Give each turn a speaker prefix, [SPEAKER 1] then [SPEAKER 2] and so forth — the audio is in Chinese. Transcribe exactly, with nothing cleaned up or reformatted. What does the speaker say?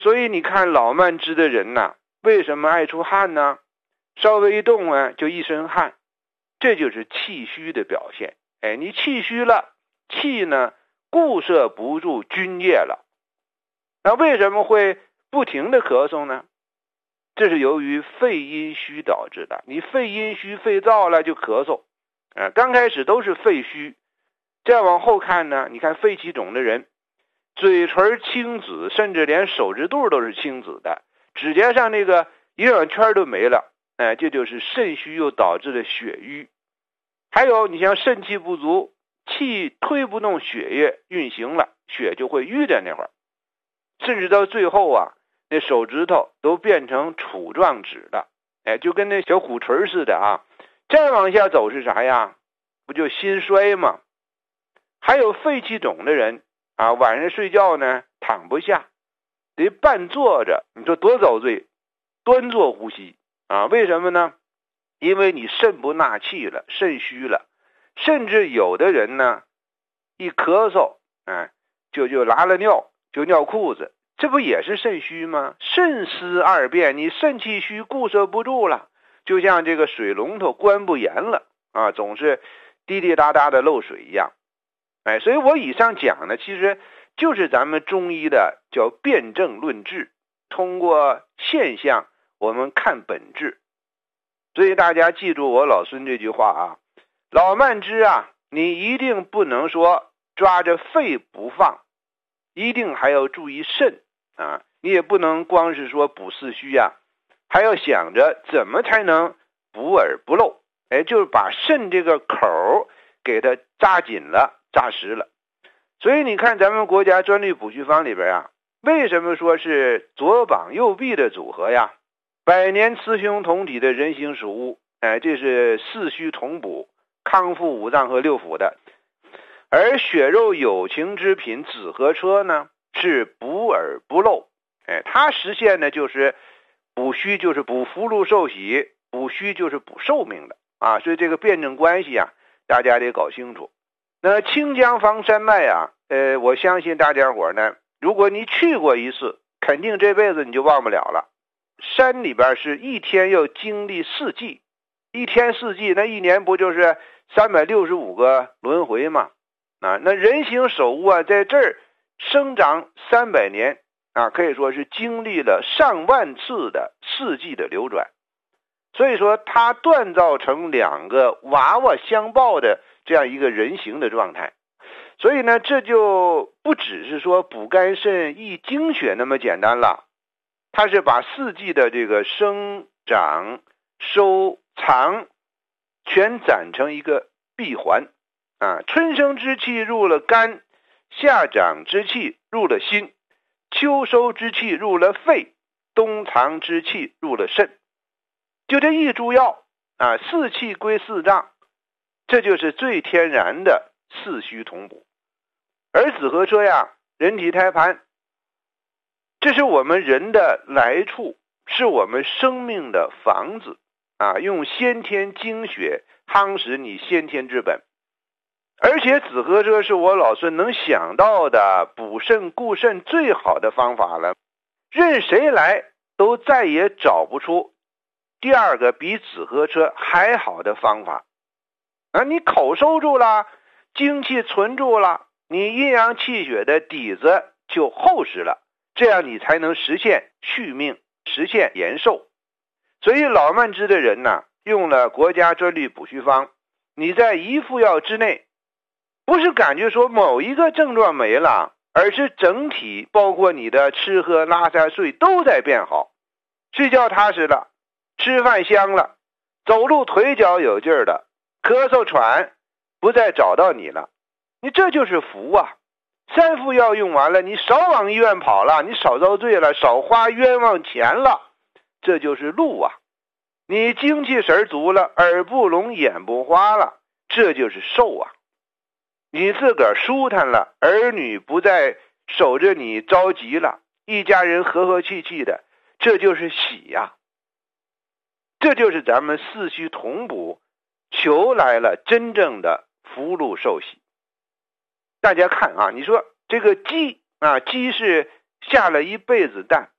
[SPEAKER 1] 所以你看老慢支的人呐、啊，为什么爱出汗呢？稍微一动啊，就一身汗，这就是气虚的表现。哎，你气虚了，气呢固摄不住津液了。那为什么会不停的咳嗽呢？这是由于肺阴虚导致的。你肺阴虚、肺燥了就咳嗽。呃，刚开始都是肺虚，再往后看呢，你看肺气肿的人，嘴唇青紫，甚至连手指肚都是青紫的，指甲上那个营养圈都没了。哎、呃，这就是肾虚又导致的血瘀。还有你像肾气不足，气推不动血液运行了，血就会瘀在那会儿，甚至到最后啊，那手指头都变成杵状指了，哎，就跟那小虎锤似的啊。再往下走是啥呀？不就心衰吗？还有肺气肿的人啊，晚上睡觉呢躺不下，得半坐着，你说多遭罪？端坐呼吸啊？为什么呢？因为你肾不纳气了，肾虚了，甚至有的人呢，一咳嗽，哎，就就拉了尿，就尿裤子，这不也是肾虚吗？肾湿二变，你肾气虚，固摄不住了，就像这个水龙头关不严了啊，总是滴滴答答的漏水一样。哎，所以我以上讲呢，其实就是咱们中医的叫辨证论治，通过现象我们看本质。所以大家记住我老孙这句话啊，老慢支啊，你一定不能说抓着肺不放，一定还要注意肾啊，你也不能光是说补四虚啊，还要想着怎么才能补而不漏。哎，就是把肾这个口给它扎紧了，扎实了。所以你看咱们国家专利补虚方里边啊，为什么说是左膀右臂的组合呀？百年雌雄同体的人形属物，哎，这是四虚同补，康复五脏和六腑的。而血肉有情之品紫河车呢，是补而不漏。哎，它实现的就是补虚，就是补福禄寿喜；补虚就是补寿命的啊。所以这个辩证关系啊，大家得搞清楚。那清江房山脉啊，呃，我相信大家伙呢，如果你去过一次，肯定这辈子你就忘不了了。山里边是一天要经历四季，一天四季，那一年不就是三百六十五个轮回吗？啊，那人形手物啊，在这儿生长三百年啊，可以说是经历了上万次的四季的流转。所以说它锻造成两个娃娃相抱的这样一个人形的状态。所以呢，这就不只是说补肝肾益精血那么简单了，它是把四季的这个生长收藏全攒成一个闭环啊。春生之气入了肝，夏长之气入了心，秋收之气入了肺，冬藏之气入了肾。就这一株药啊，四气归四脏，这就是最天然的四虚同补。而紫河车呀，人体胎盘，这是我们人的来处，是我们生命的房子啊，用先天精血夯实你先天之本。而且紫河车是我老孙能想到的补肾固肾最好的方法了，任谁来都再也找不出第二个比紫河车还好的方法啊！你口收住了，精气存住了，你阴阳气血的底子就厚实了，这样你才能实现续命，实现延寿。所以老慢支的人呢，用了国家专利补虚方，你在一副药之内，不是感觉说某一个症状没了，而是整体包括你的吃喝拉撒睡都在变好，睡觉踏实了，吃饭香了，走路腿脚有劲儿的，咳嗽喘不再找到你了，你这就是福啊！三副药用完了，你少往医院跑了，你少遭罪了，少花冤枉钱了，这就是禄啊！你精气神足了，耳不聋眼不花了，这就是寿啊！你自个儿舒坦了，儿女不再守着你着急了，一家人和和气气的，这就是喜呀！这就是咱们四虚同补求来了真正的福禄寿喜。大家看啊，你说这个鸡啊，鸡是下了一辈子蛋，